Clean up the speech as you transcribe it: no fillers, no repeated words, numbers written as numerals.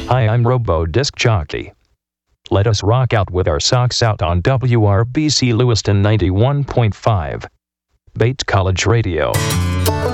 Hi, I'm Robo Disc Jockey. Let us rock out with our socks out on WRBC Lewiston 91.5. Bates College Radio.